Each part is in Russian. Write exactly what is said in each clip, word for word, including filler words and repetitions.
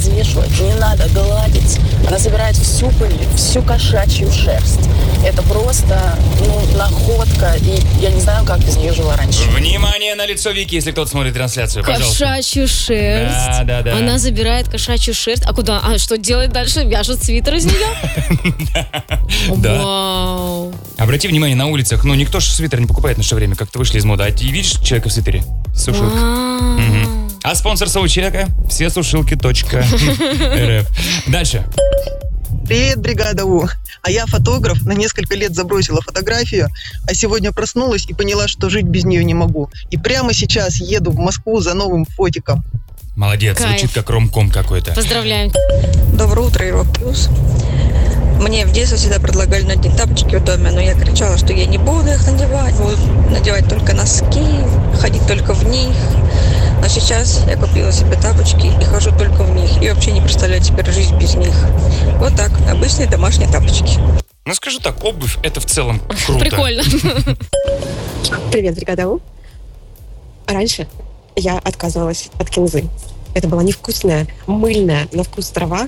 развешивать, не надо гладить. Она собирает всю пыль, всю кошачью шерсть. Это просто, ну, находка, и я не знаю, как без нее жила раньше. Внимание на лицо Вики, если кто-то смотрит трансляцию, пожалуйста. Кошачью шерсть. Да, да, да. Она забирает кошачью шерсть. А куда? А что делает дальше? Вяжет свитер из нее? Да. Вау. Обрати внимание, на улицах, ну, никто же свитер не покупает в наше время, как-то вышли из моды. А ты видишь человека в свитере? Сушилка. Мгм. А спонсор соучека – все сушилки точка эр эф. Дальше. Привет, бригада У. А я фотограф, на несколько лет забросила фотографию, а сегодня проснулась и поняла, что жить без нее не могу. И прямо сейчас еду в Москву за новым фотиком. Молодец, Кайф. звучит как ромком какой-то. Поздравляем. Доброе утро, Европа Плюс. Мне в детстве всегда предлагали надеть тапочки в доме, но я кричала, что я не буду их надевать, буду надевать только носки, ходить только в них. Но сейчас я купила себе тапочки и хожу только в них, и вообще не представляю теперь жизнь без них. Вот так, обычные домашние тапочки. Ну, скажу так, обувь – это в целом круто. Прикольно. Привет, бригада У. Раньше я отказывалась от кинзы. Это была невкусная, мыльная на вкус трава.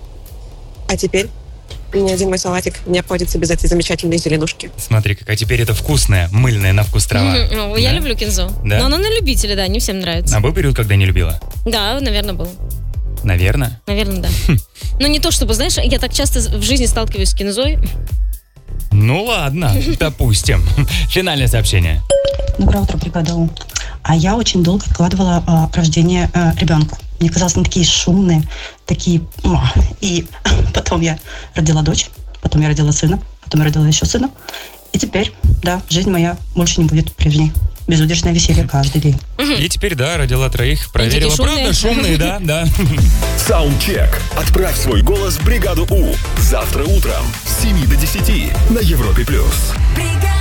А теперь ни один мой салатик не обходится без этой замечательной зеленушки. Смотри, какая теперь это вкусная, мыльная на вкус трава. Мгм. Ну, Я Да? люблю кинзу. Да? Но она на любителя, да, не всем нравится. А был период, когда не любила? Да, наверное, был. Наверное. Наверное, да. Но не то чтобы, знаешь, я так часто в жизни сталкиваюсь с кинзой. Ну ладно, допустим. Финальное сообщение. Доброе утро, бригада У. А я очень долго откладывала а, рождение а, ребенка. Мне казалось, они такие шумные, такие... о. И потом я родила дочь, потом я родила сына, потом я родила еще сына. И теперь, да, жизнь моя больше не будет прежней. Безудержное веселье каждый день. И теперь, да, родила троих, проверила. такие шумные. Правда, шумные, да, да. Саундчек. Отправь свой голос в бригаду У. Завтра утром с семи до десяти на Европе+. плюс. Бригада!